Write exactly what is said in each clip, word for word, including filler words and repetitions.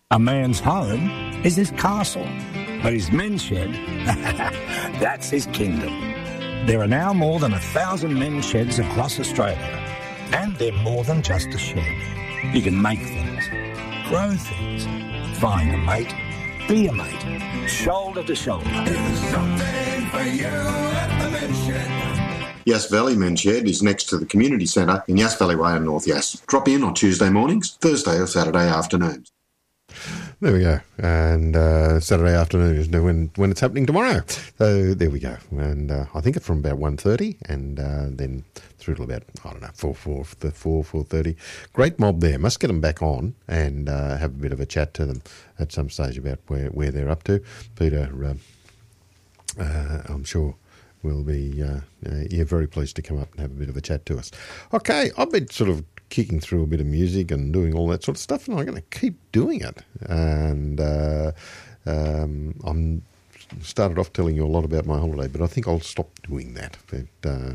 A man's home is his castle, but his men's shed, that's his kingdom. There are now more than a thousand men's sheds across Australia, and they're more than just a shed. You can make things, grow things, find a mate, be a mate, shoulder to shoulder. There's something for you at the men's shed. Yass Valley Men's Shed is next to the community centre in Yass Valley Way in North Yass. Drop in on Tuesday mornings, Thursday or Saturday afternoons. There we go. And uh, Saturday afternoon is when when it's happening tomorrow. So there we go. And uh, I think it's from about one thirty and uh, then through to about, I don't know, four, four, four, four thirty. Great mob there. Must get them back on and uh, have a bit of a chat to them at some stage about where, where they're up to. Peter, uh, uh, I'm sure, will be uh, uh, yeah, very pleased to come up and have a bit of a chat to us. Okay, I've been sort of kicking through a bit of music and doing all that sort of stuff, and I'm going to keep doing it. And uh, um, I'm started off telling you a lot about my holiday, but I think I'll stop doing that. But uh,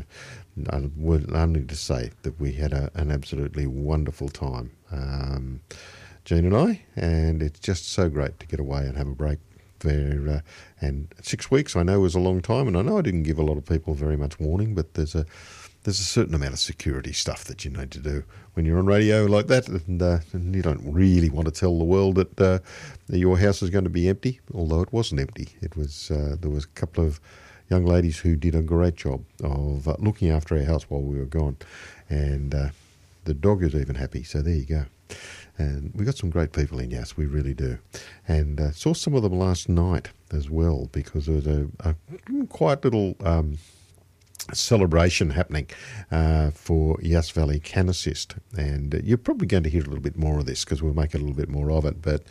I would only to say that we had a, an absolutely wonderful time, um, Jean and I, and it's just so great to get away and have a break. There, uh, and six weeks I know was a long time, and I know I didn't give a lot of people very much warning, but there's a there's a certain amount of security stuff that you need to do when you're on radio like that, and, uh, and you don't really want to tell the world that, uh, that your house is going to be empty, although it wasn't empty. It was uh, there was a couple of young ladies who did a great job of uh, looking after our house while we were gone, and uh, the dog is even happy, so there you go. And we got some great people in Yass, we really do. And uh, saw some of them last night as well, because there was a, a quiet little um, celebration happening uh, for Yass Valley Can Assist. And uh, you're probably going to hear a little bit more of this because we'll make a little bit more of it. But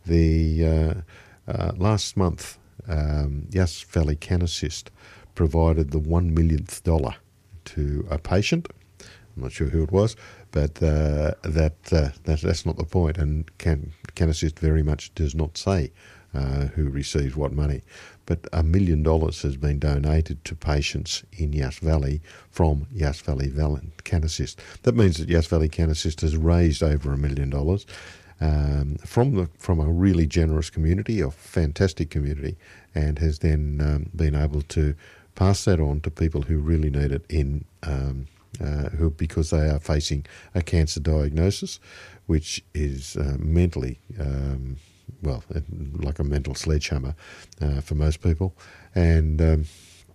the uh, uh, last month, um, Yass Valley Can Assist provided the one millionth dollar to a patient. I'm not sure who it was, but uh, that, uh, that that's not the point. And Can, Can Assist very much does not say uh, who receives what money. But a million dollars has been donated to patients in Yass Valley from Yass Valley Can Assist. That means that Yass Valley Can Assist has raised over a million dollars um, from the from a really generous community, a fantastic community, and has then um, been able to pass that on to people who really need it in um, Uh, who, because they are facing a cancer diagnosis, which is uh, mentally, um, well, like a mental sledgehammer uh, for most people. And um,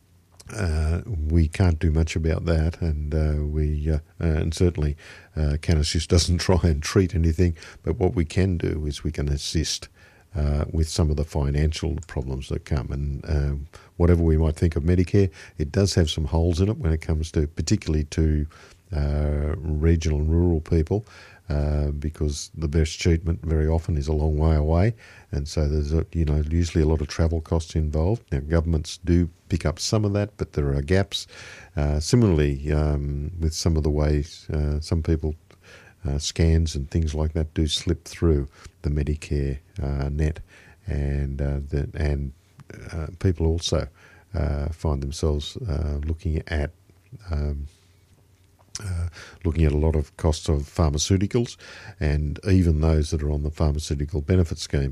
uh, we can't do much about that, and uh, we uh, and certainly uh, Can Assist doesn't try and treat anything, but what we can do is we can assist Uh, with some of the financial problems that come. And uh, whatever we might think of Medicare, it does have some holes in it when it comes to, particularly to uh, regional and rural people, uh, because the best treatment very often is a long way away, and so there's a, you know usually a lot of travel costs involved. Now governments do pick up some of that, but there are gaps. Uh, similarly, um, with some of the ways uh, some people Uh, scans and things like that do slip through the Medicare uh, net, and uh, the, and uh, people also uh, find themselves uh, looking at um, uh, looking at a lot of costs of pharmaceuticals, and even those that are on the pharmaceutical benefit scheme.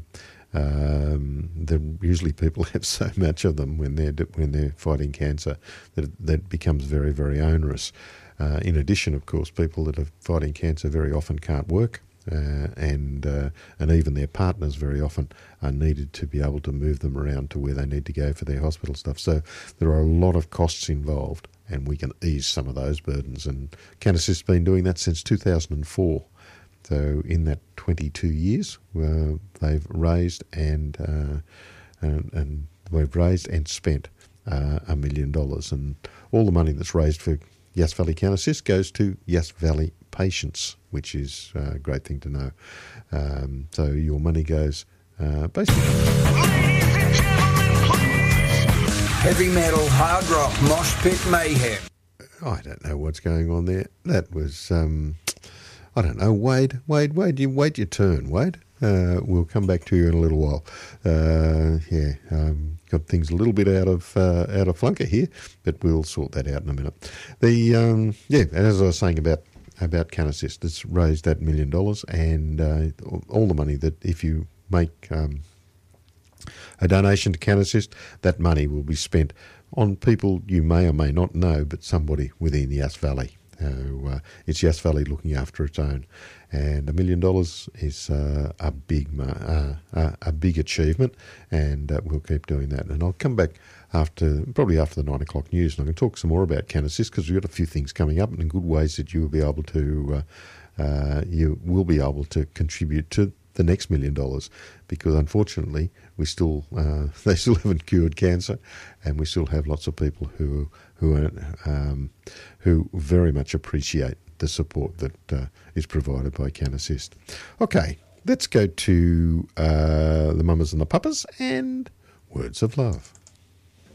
Um, usually people have so much of them when they're when they're fighting cancer that that becomes very, very onerous. Uh, in addition, of course, people that are fighting cancer very often can't work, uh, and uh, and even their partners very often are needed to be able to move them around to where they need to go for their hospital stuff. So there are a lot of costs involved, and we can ease some of those burdens. And Can Assist has been doing that since two thousand four. So in that twenty-two years, uh, they've raised and, uh, and and we've raised and spent uh, a million dollars, and all the money that's raised for Yass Valley Can Assist goes to Yass Valley patients, which is a great thing to know. Um, so your money goes uh, basically. Ladies and gentlemen, please. Heavy metal, hard rock, mosh pit mayhem. I don't know what's going on there. That was, um, I don't know, Wade. Wade, Wade, you wait your turn, Wade. Uh, we'll come back to you in a little while. Uh, yeah, um, got things a little bit out of uh, out of flunker here, but we'll sort that out in a minute. The um, yeah, as I was saying about about Can Assist, it's raised that million dollars, and uh, all the money that if you make um, a donation to CanAssist, that money will be spent on people you may or may not know, but somebody within the Yass Valley. So, uh, it's Yass Valley looking after its own, and a million dollars is uh, a big uh, uh, a big achievement, and uh, we'll keep doing that. And I'll come back after probably after the nine o'clock news, and I can talk some more about CanAssist because we've got a few things coming up and good ways that you will be able to uh, uh, you will be able to contribute to the next million dollars, because unfortunately we still uh, they still haven't cured cancer, and we still have lots of people who who are, um, who very much appreciate the support that uh, is provided by CanAssist. Okay, let's go to uh, the mamas and the papas and words of love.